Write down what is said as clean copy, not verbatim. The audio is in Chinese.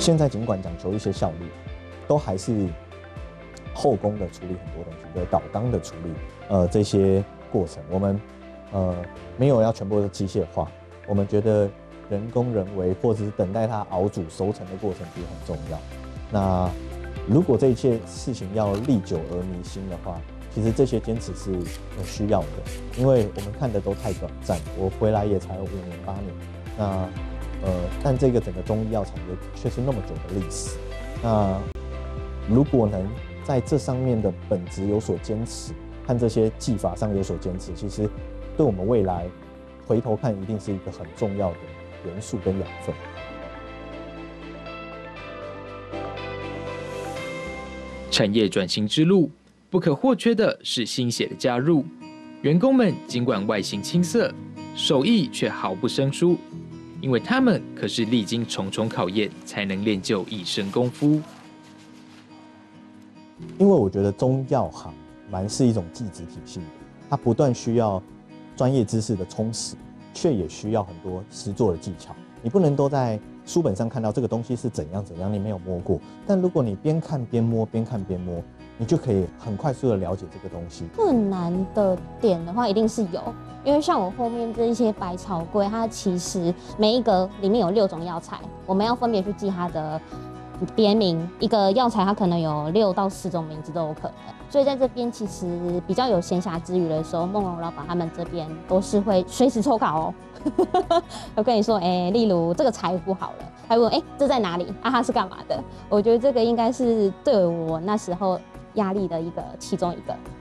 现在尽管讲求一些效率，都还是后宫的处理很多东西，就是倒缸的处理，这些过程，我们没有要全部都机械化，我们觉得人工人为或者是等待它熬煮熟成的过程其实很重要。那如果这一切事情要历久而弥新的话，其实这些坚持是需要的，因为我们看的都太短暂。我回来也才5年8年，那但这个整个中医药产业却是那么久的历史。那如果能在这上面的本质有所坚持，和这些技法上有所坚持，其实对我们未来回头看，一定是一个很重要的元素跟养分。 产业转型之路，不可或缺的是新血的加入。员工们尽管外形青涩，手艺却毫不生疏，因为他们可是历经重重考验才能练就一身功夫。 因为我觉得中药行蛮是一种技职体系的，它不断需要专业知识的充实，却也需要很多实作的技巧。你不能都在书本上看到这个东西是怎样怎样，你没有摸过。但如果你边看边摸，边看边摸，你就可以很快速的了解这个东西。 困难的点的话，一定是有，因为像我后面这一些百草柜，它其实每一格里面有6种药材，我们要分别去记它的别名。一个药材它可能有6到10种名字都有可能，所以在这边其实比较有闲暇之余的时候，梦龙老板他们这边都是会随时抽稿哦。我跟你说，例如这个柴胡好了，他会问，这在哪里？它是干嘛的？我觉得这个应该是对我那时候压力的其中一个。